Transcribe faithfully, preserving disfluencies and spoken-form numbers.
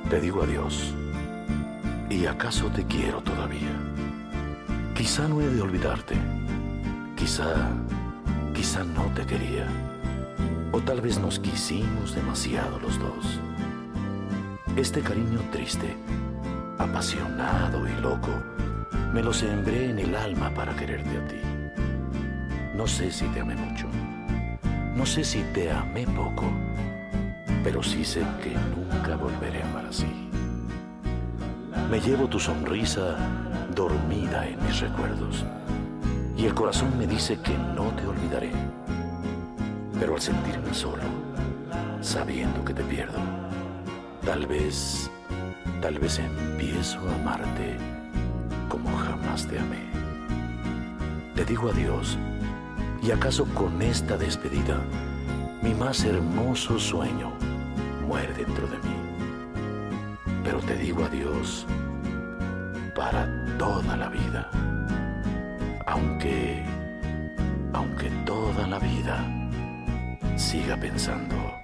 Te digo adiós, y acaso te quiero todavía. Quizá no he de olvidarte, quizá, quizá no te quería, o tal vez nos quisimos demasiado los dos. Este cariño triste, apasionado y loco, me lo sembré en el alma para quererte a ti. No sé si te amé mucho, no sé si te amé poco, pero sí sé que nunca volveré a amar así. Me llevo tu sonrisa dormida en mis recuerdos, y el corazón me dice que no te olvidaré. Pero al sentirme solo, sabiendo que te pierdo, tal vez, tal vez empiezo a amarte como jamás te amé. Te digo adiós, y acaso con esta despedida, mi más hermoso sueño muere dentro de mí. Pero te digo adiós para toda la vida, aunque, aunque toda la vida siga pensando